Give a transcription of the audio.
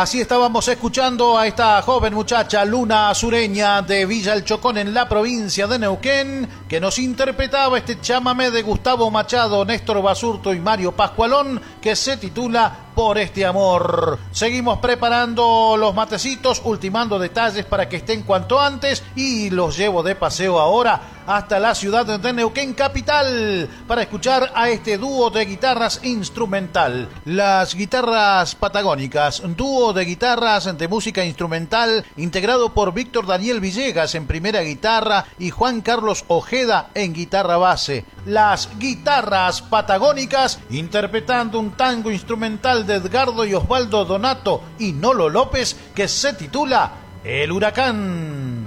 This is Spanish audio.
Así estábamos escuchando a esta joven muchacha Luna Sureña de Villa El Chocón en la provincia de Neuquén, que nos interpretaba este chamamé de Gustavo Machado, Néstor Basurto y Mario Pascualón, que se titula Por este amor. Seguimos preparando los matecitos, ultimando detalles para que estén cuanto antes, y los llevo de paseo ahora hasta la ciudad de Neuquén capital para escuchar a este dúo de guitarras instrumental. Las guitarras patagónicas, dúo de guitarras de música instrumental integrado por Víctor Daniel Villegas en primera guitarra y Juan Carlos Ojeda en guitarra base. Las guitarras patagónicas interpretando un tango instrumental de Edgardo y Osvaldo Donato y Nolo López que se titula El Huracán.